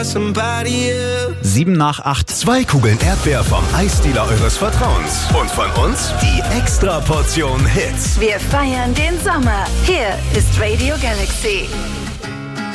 7 nach 8. 2 Kugeln Erdbeer vom Eisdealer eures Vertrauens. Und von uns die Extra-Portion Hits. Wir feiern den Sommer. Hier ist Radio Galaxy.